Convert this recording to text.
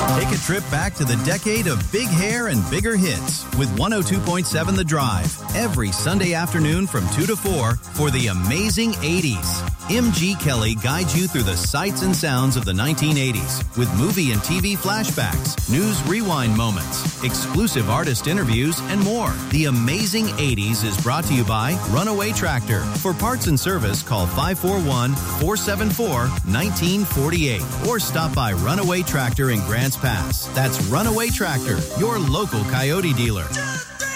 Take a trip back to the decade of big hair and bigger hits with 102.7 The Drive every Sunday afternoon from 2 to 4 for the amazing 80s. M.G. Kelly guides you through the sights and sounds of the 1980s with movie and TV flashbacks, news rewind moments, exclusive artist interviews, and more. The Amazing 80s is brought to you by Runaway Tractor. For parts and service, call 541-474-1948 or stop by Runaway Tractor in Grants Pass. That's Runaway Tractor, your local Coyote dealer.